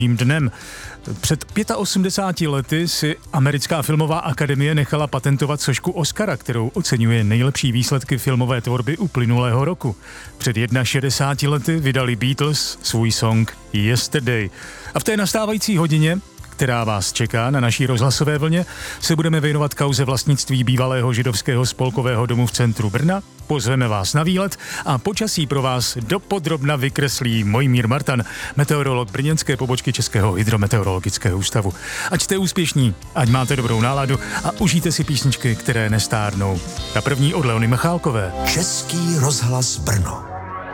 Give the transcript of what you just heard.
dnem. Před 85 lety si americká filmová akademie nechala patentovat sošku Oscara, kterou oceňuje nejlepší výsledky filmové tvorby uplynulého roku. Před 61 lety vydali Beatles svůj song Yesterday. A v té nastávající hodině, která vás čeká na naší rozhlasové vlně, se budeme věnovat kauze vlastnictví bývalého židovského spolkového domu v centru Brna, pozveme vás na výlet a počasí pro vás dopodrobna vykreslí Mojmír Martan, meteorolog brněnské pobočky Českého hydrometeorologického ústavu. Ať jste úspěšní, ať máte dobrou náladu a užijte si písničky, které nestárnou. Ta první od Leony Michálkové. Český rozhlas Brno.